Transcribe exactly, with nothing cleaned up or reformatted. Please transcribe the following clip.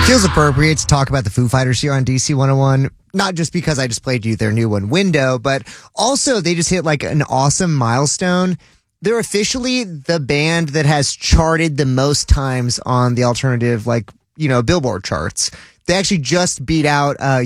Feels appropriate to talk about the Foo Fighters here on D C one oh one. Not just because I just played you their new one, Window, but also they just hit like an awesome milestone. They're officially the band that has charted the most times on the alternative, like, you know, Billboard charts. They actually just beat out uh,